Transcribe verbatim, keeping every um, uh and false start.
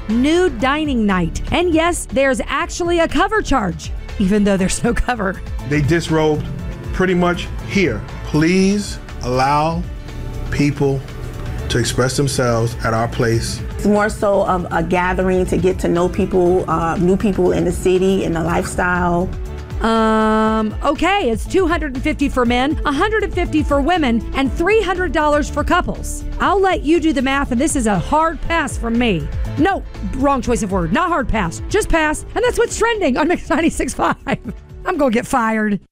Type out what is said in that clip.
nude dining night. And yes, there's actually a cover charge, even though there's no cover. They disrobed pretty much here. Please allow people to express themselves at our place. It's more so of a gathering to get to know people, uh, new people in the city and the lifestyle. Um, okay, it's two hundred fifty for men, one hundred fifty for women, and three hundred dollars for couples. I'll let you do the math, and this is a hard pass from me. No, wrong choice of word. Not hard pass, just pass, and that's what's trending on Mix ninety-six point five. I'm gonna get fired.